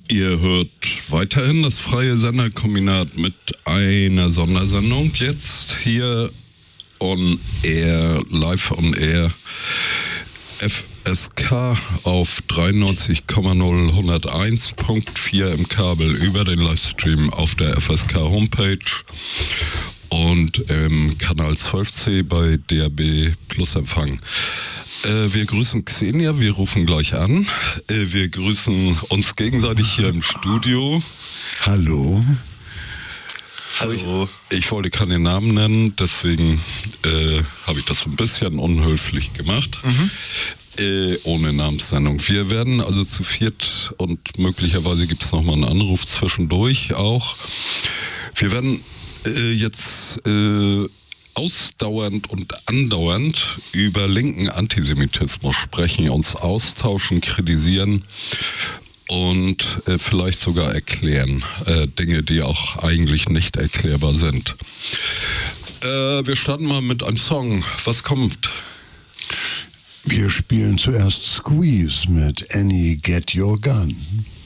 Ihr hört weiterhin das freie Senderkombinat mit einer Sondersendung. Jetzt hier on air, live on air, FSK auf 93,0 101.4 im Kabel über den Livestream auf der FSK Homepage und im Kanal 12C bei DAB Plus Empfang. Wir grüßen Xenia, wir rufen gleich an. Wir grüßen uns gegenseitig hier im Studio. Hallo. Hallo. Ich wollte keinen Namen nennen, deswegen habe ich das so ein bisschen unhöflich gemacht. Ohne Namenssendung. Wir werden also zu viert und möglicherweise gibt es nochmal einen Anruf zwischendurch auch. Wir werden jetzt ausdauernd und andauernd über linken Antisemitismus sprechen, uns austauschen, kritisieren und vielleicht sogar erklären. Dinge, die auch eigentlich nicht erklärbar sind. Wir starten mal mit einem Song. Was kommt? Wir spielen zuerst Squeeze mit Annie Get Your Gun.